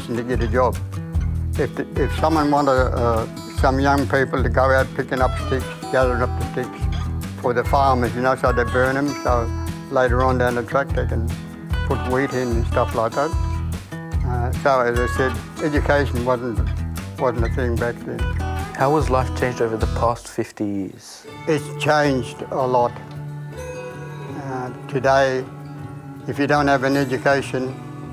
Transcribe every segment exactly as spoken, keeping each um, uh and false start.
education to get a job. If, the, if someone wanted uh, some young people to go out picking up sticks, gathering up the sticks for the farmers, you know, so they burn them, so later on down the track they can put wheat in and stuff like that. Uh, so as I said, education wasn't, wasn't a thing back then. How has life changed over the past fifty years? It's changed a lot. Uh, today, if you don't have an education,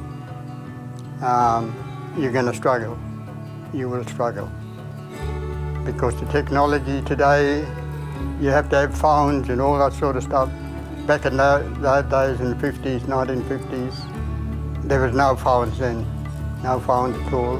um, you're going to struggle. You will struggle. Because the technology today, you have to have phones and all that sort of stuff. Back in those days in the fifties, nineteen fifties, there was no phones then. No phones at all.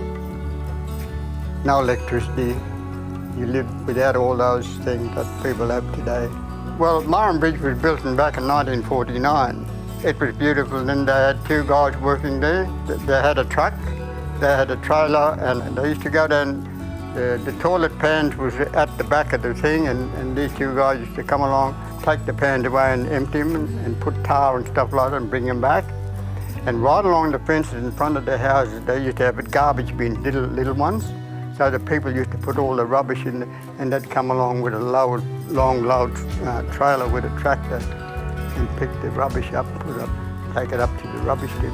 No electricity. You lived without all those things that people have today. Well, Murrum Bridge was built in back in nineteen forty-nine. It was beautiful, and they had two guys working there. They had a truck, they had a trailer, and they used to go down, the, the toilet pans was at the back of the thing, and, and these two guys used to come along, take the pans away and empty them, and, and put tar and stuff like that and bring them back. And right along the fences in front of their houses, they used to have a garbage bin, little, little ones. So the people used to put all the rubbish in, and they'd come along with a load, long load uh, trailer with a tractor and pick the rubbish up, put it up, take it up to the rubbish tip.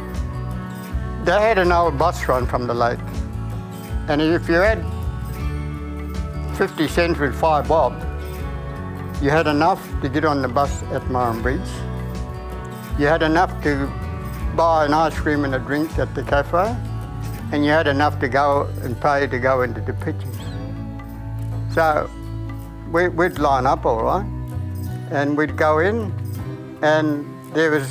They had an old bus run from the lake, and if you had fifty cents with five bob, you had enough to get on the bus at Murrum Bridge. You had enough to buy an ice cream and a drink at the cafe, and you had enough to go and pay to go into the pictures. So we, we'd line up all right, and we'd go in, and there was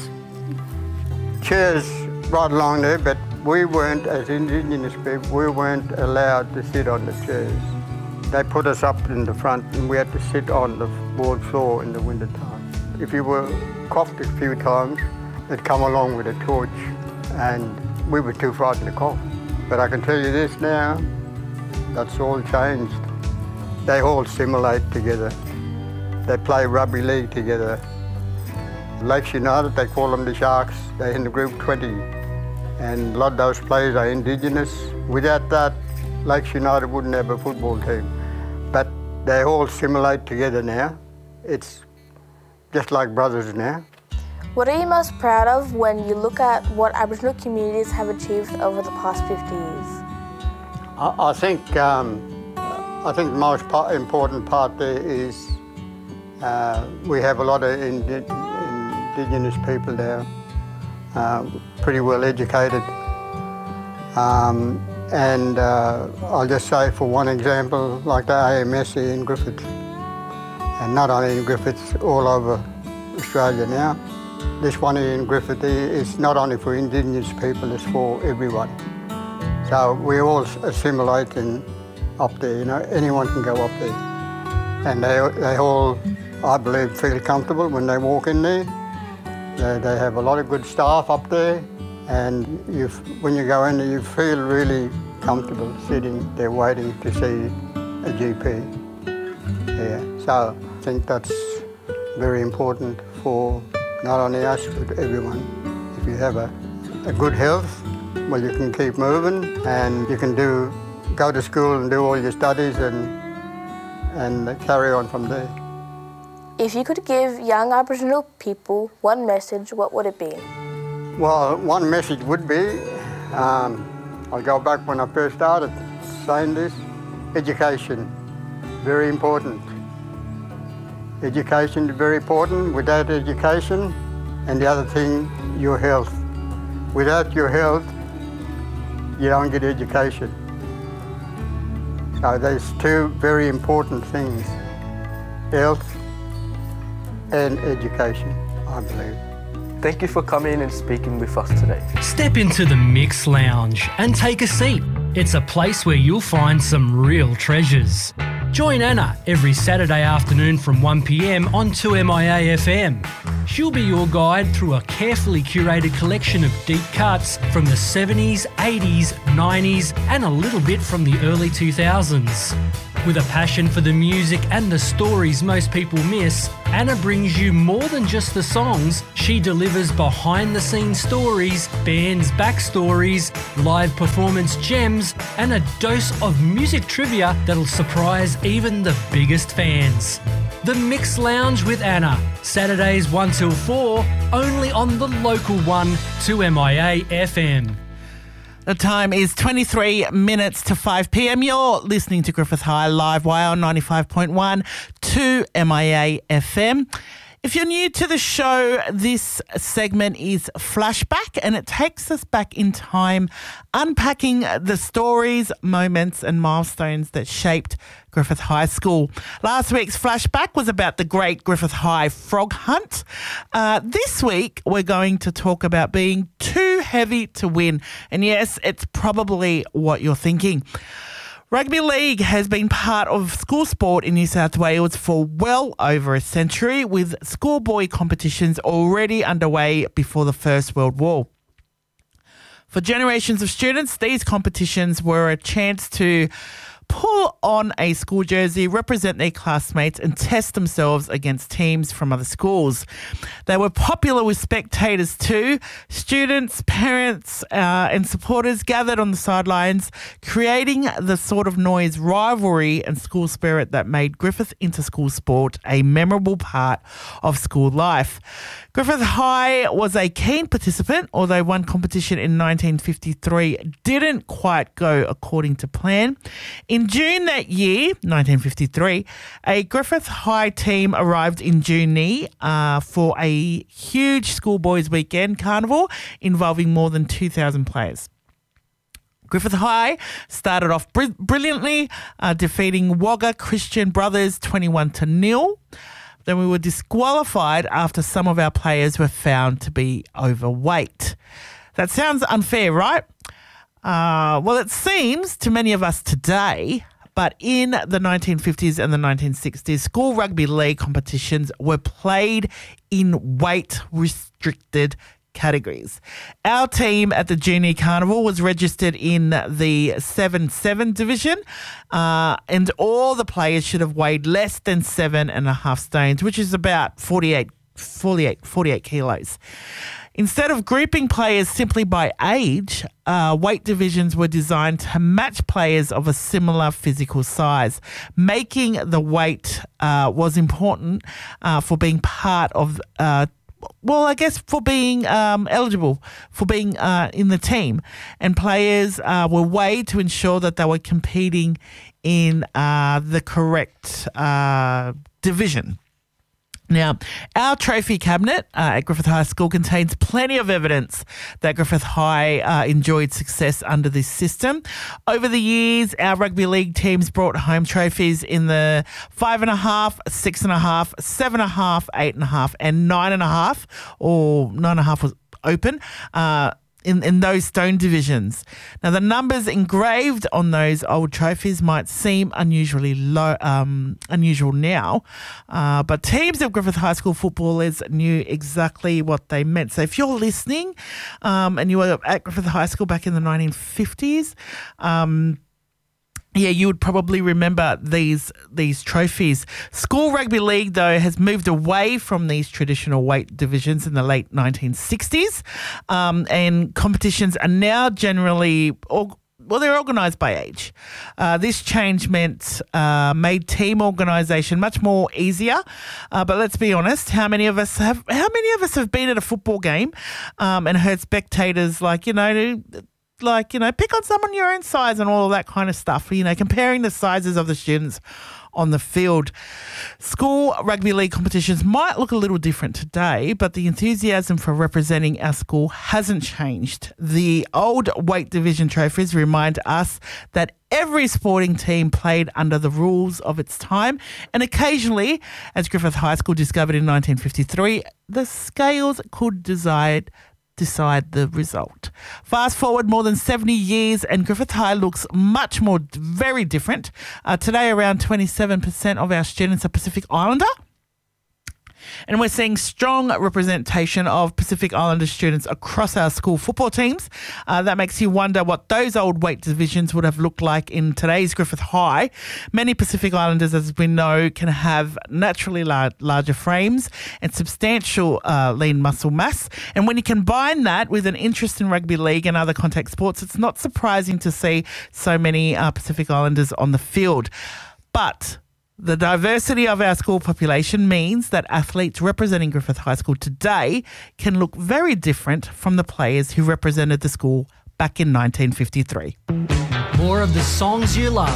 chairs right along there, but we weren't, as Indigenous people, we weren't allowed to sit on the chairs. They put us up in the front, and we had to sit on the board floor in the winter time. If you were coughed a few times, they'd come along with a torch, and we were too frightened to cough. But I can tell you this now, that's all changed. They all simulate together. They play rugby league together. Lakes United, they call them the Sharks. They're in the group twenty. And a lot of those players are Indigenous. Without that, Lakes United wouldn't have a football team. But they all simulate together now. It's just like brothers now. What are you most proud of when you look at what Aboriginal communities have achieved over the past fifty years? I, I think um, I think the most part, important part there is uh, we have a lot of indi Indigenous people there, uh, pretty well educated. Um, and uh, I'll just say, for one example, like the A M S here in Griffith, and not only in Griffith, all over Australia now. This one here in Griffith is not only for Indigenous people, it's for everyone. So we all assimilate in, up there, you know, anyone can go up there. And they, they all, I believe, feel comfortable when they walk in there. They, they have a lot of good staff up there, and you, when you go in there, you feel really comfortable sitting there waiting to see a G P. Yeah, so I think that's very important for not only us, but everyone. If you have a, a good health, well, you can keep moving, and you can do, go to school and do all your studies and, and carry on from there. If you could give young Aboriginal people one message, what would it be? Well, one message would be, um, I'll go back when I first started saying this, education, very important. Education is very important. Without education, and the other thing, your health. Without your health, you don't get education. So there's two very important things, health and education, I believe. Thank you for coming and speaking with us today. Step into the Mix Lounge and take a seat. It's a place where you'll find some real treasures. Join Anna every Saturday afternoon from one p m on two M I A F M. She'll be your guide through a carefully curated collection of deep cuts from the seventies, eighties, nineties and a little bit from the early two thousands. With a passion for the music and the stories most people miss, Anna brings you more than just the songs. She delivers behind-the-scenes stories, bands' backstories, live performance gems, and a dose of music trivia that'll surprise even the biggest fans. The Mix Lounge with Anna, Saturdays one till four, only on the local one, two M I A F M. The time is twenty-three minutes to five p.m. You're listening to Griffith High Live Wire on ninety-five point one, two M I A F M. If you're new to the show, this segment is Flashback, and it takes us back in time, unpacking the stories, moments and milestones that shaped Griffith High School. Last week's Flashback was about the great Griffith High frog hunt. Uh, this week, we're going to talk about being too heavy to win. And yes, it's probably what you're thinking. Rugby league has been part of school sport in New South Wales for well over a century, with schoolboy competitions already underway before the First World War. For generations of students, these competitions were a chance to pull on a school jersey, represent their classmates and test themselves against teams from other schools. They were popular with spectators too. Students, parents uh, and supporters gathered on the sidelines, creating the sort of noise, rivalry and school spirit that made Griffith inter-school sport a memorable part of school life. Griffith High was a keen participant, although one competition in nineteen fifty-three didn't quite go according to plan. In June that year, nineteen fifty-three, a Griffith High team arrived in Junee uh, for a huge schoolboys weekend carnival involving more than two thousand players. Griffith High started off br- brilliantly, uh, defeating Wagga Christian Brothers twenty-one to nil. Then we were disqualified after some of our players were found to be overweight. That sounds unfair, right? Uh, well, it seems to many of us today, but in the nineteen fifties and the nineteen sixties, school rugby league competitions were played in weight-restricted categories. Our team at the Junee Carnival was registered in the seven seven division, uh, and all the players should have weighed less than seven and a half stones, which is about forty-eight, forty-eight, forty-eight kilos. Instead of grouping players simply by age, uh, weight divisions were designed to match players of a similar physical size. Making the weight uh, was important uh, for being part of uh, Well, I guess for being um, eligible, for being uh, in the team. And players uh, were weighed to ensure that they were competing in uh, the correct uh, division. Now, our trophy cabinet uh, at Griffith High School contains plenty of evidence that Griffith High uh, enjoyed success under this system. Over the years, our rugby league teams brought home trophies in the five and a half, six and a half, seven and a half, eight and a half, and nine and a half, or nine and a half was open, uh, in, in those stone divisions. Now, the numbers engraved on those old trophies might seem unusually low, um, unusual now, uh, but teams of Griffith High School footballers knew exactly what they meant. So if you're listening um, and you were at Griffith High School back in the nineteen fifties, um, yeah, you would probably remember these these trophies. School rugby league, though, has moved away from these traditional weight divisions in the late nineteen sixties, um, and competitions are now generally, well, they're organised by age. Uh, this change meant uh, made team organisation much more easier. Uh, but let's be honest, how many of us have how many of us have been at a football game um, and heard spectators like you know. like, you know, pick on someone your own size and all of that kind of stuff, you know, comparing the sizes of the students on the field. School rugby league competitions might look a little different today, but the enthusiasm for representing our school hasn't changed. The old weight division trophies remind us that every sporting team played under the rules of its time, and occasionally, as Griffith High School discovered in nineteen fifty-three, the scales could decide decide the result. Fast forward more than seventy years and Griffith High looks much more, very different. Uh, today, around twenty-seven percent of our students are Pacific Islander. And we're seeing strong representation of Pacific Islander students across our school football teams. Uh, that makes you wonder what those old weight divisions would have looked like in today's Griffith High. Many Pacific Islanders, as we know, can have naturally lar- larger frames and substantial uh, lean muscle mass. And when you combine that with an interest in rugby league and other contact sports, it's not surprising to see so many uh, Pacific Islanders on the field. But the diversity of our school population means that athletes representing Griffith High School today can look very different from the players who represented the school back in nineteen fifty-three. More of the songs you love